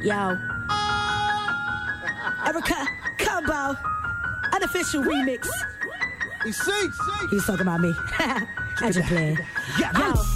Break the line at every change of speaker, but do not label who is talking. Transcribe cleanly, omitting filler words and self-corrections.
Yo. Erica Combo. Unofficial remix.
He sings.
He's talking about me. I just playing. Yo.